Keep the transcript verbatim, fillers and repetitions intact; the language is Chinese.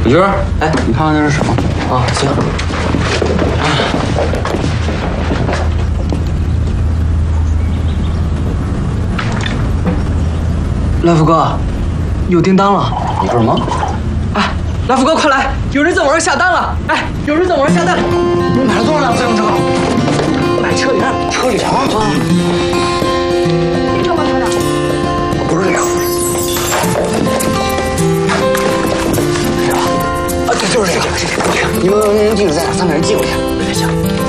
小军，哎，你看看那是什么？ 啊，行。来福哥，有订单了。 你说什么？ 哎，来福哥，快来！有人在网上下单了！哎，有人在网上下单。 你买了多少辆自行车？ 买车里边。 车里啊？啊。 这么说的？ 不是这个。这个。啊，对，就是这个，这个。你们地址在哪？咱给人寄过去。